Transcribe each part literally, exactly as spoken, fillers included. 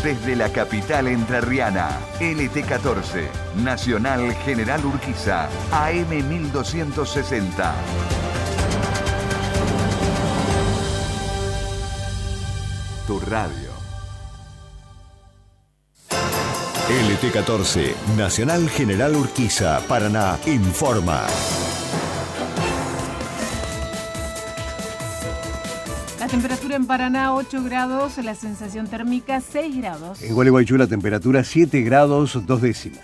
Desde la capital entrerriana, L T catorce, Nacional General Urquiza, A M mil doscientos sesenta. Tu radio. L T catorce, Nacional General Urquiza, Paraná, informa. La temperatura en Paraná ocho grados, la sensación térmica seis grados. En Gualeguaychú la temperatura siete grados dos décimas.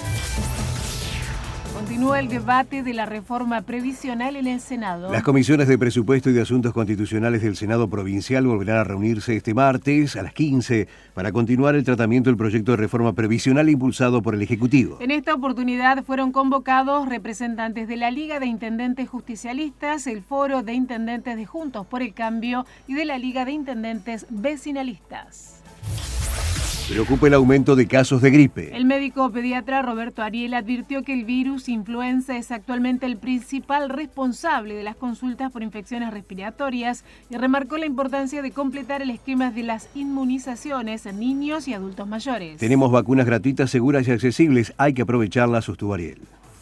Continúa el debate de la reforma previsional en el Senado. Las comisiones de Presupuesto y de Asuntos Constitucionales del Senado Provincial volverán a reunirse este martes a las quince para continuar el tratamiento del proyecto de reforma previsional impulsado por el Ejecutivo. En esta oportunidad fueron convocados representantes de la Liga de Intendentes Justicialistas, el Foro de Intendentes de Juntos por el Cambio y de la Liga de Intendentes Vecinalistas. Preocupa el aumento de casos de gripe. El médico pediatra Roberto Ariel advirtió que el virus influenza es actualmente el principal responsable de las consultas por infecciones respiratorias y remarcó la importancia de completar el esquema de las inmunizaciones en niños y adultos mayores. Tenemos vacunas gratuitas, seguras y accesibles. Hay que aprovecharlas, sostuvo Ariel.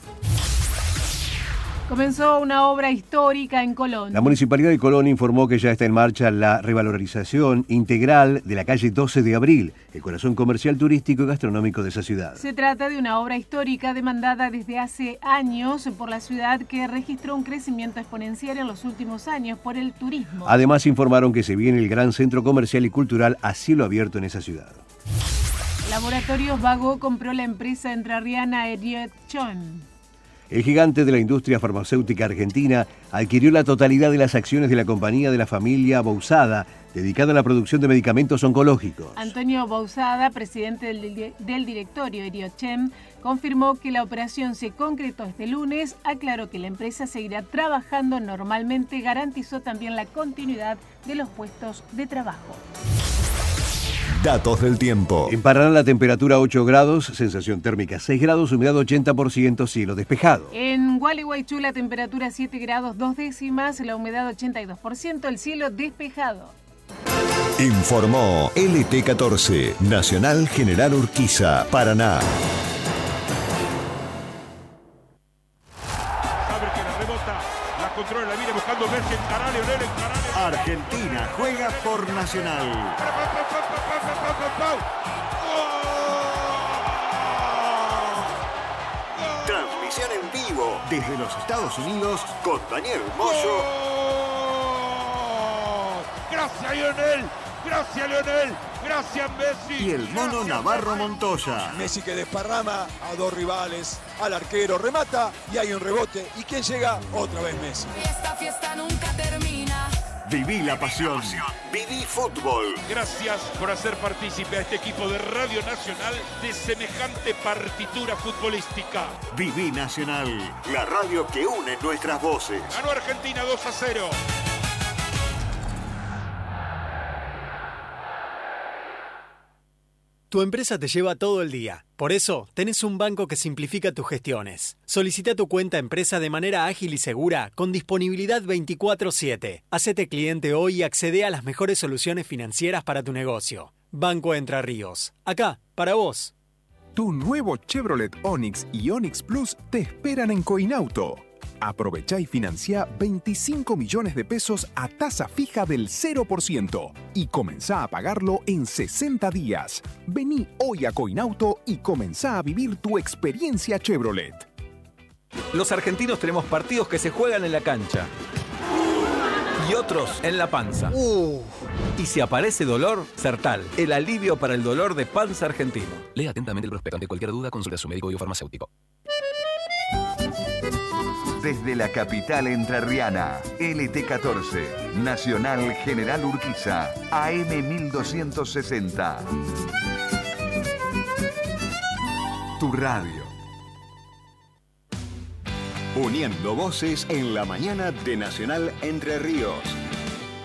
Comenzó una obra histórica en Colón. La Municipalidad de Colón informó que ya está en marcha la revalorización integral de la calle doce de abril, el corazón comercial, turístico y gastronómico de esa ciudad. Se trata de una obra histórica demandada desde hace años por la ciudad, que registró un crecimiento exponencial en los últimos años por el turismo. Además informaron que se viene el gran centro comercial y cultural a cielo abierto en esa ciudad. Laboratorios Vago compró la empresa entrerriana Eriotchon. El gigante de la industria farmacéutica argentina adquirió la totalidad de las acciones de la compañía de la familia Bousada, dedicada a la producción de medicamentos oncológicos. Antonio Bousada, presidente del, del directorio Eriotchem, confirmó que la operación se concretó este lunes, aclaró que la empresa seguirá trabajando normalmente, garantizó también la continuidad de los puestos de trabajo. Datos del tiempo. En Paraná la temperatura ocho grados, sensación térmica seis grados, humedad ochenta por ciento, cielo despejado. En Gualeguaychú la temperatura siete grados dos décimas, la humedad ochenta y dos por ciento, el cielo despejado. Informó L T catorce, Nacional General Urquiza, Paraná. Sabe que la rebota, la controla, la viene buscando Messi, encará Leonel, encará Leonel. Argentina juega por Nacional. Transmisión en vivo desde los Estados Unidos con Daniel Moyo. Gracias Lionel, gracias Lionel, gracias Messi. Y el mono Navarro Montoya. Messi que desparrama a dos rivales, al arquero remata y hay un rebote. ¿Y quién llega? Otra vez Messi. Esta fiesta nunca termina. Viví la pasión. Viví fútbol. Gracias por hacer partícipe a este equipo de Radio Nacional de semejante partitura futbolística. Viví Nacional, la radio que une nuestras voces. Ganó Argentina dos a cero. Tu empresa te lleva todo el día. Por eso, tenés un banco que simplifica tus gestiones. Solicita tu cuenta empresa de manera ágil y segura, con disponibilidad veinticuatro siete. Hacete cliente hoy y accede a las mejores soluciones financieras para tu negocio. Banco Entre Ríos. Acá, para vos. Tu nuevo Chevrolet Onix y Onix Plus te esperan en Coinauto. Aprovechá y financia veinticinco millones de pesos a tasa fija del cero por ciento y comenzá a pagarlo en sesenta días. Vení hoy a Coinauto y comenzá a vivir tu experiencia Chevrolet. Los argentinos tenemos partidos que se juegan en la cancha y otros en la panza. Uh. Y si aparece dolor, Sertal, el alivio para el dolor de panza argentino. Lea atentamente el prospecto. Ante cualquier duda, consulte a su médico o farmacéutico. Desde la capital entrerriana, L T catorce, Nacional General Urquiza, A M mil doscientos sesenta. Tu radio. Uniendo voces en la mañana de Nacional Entre Ríos.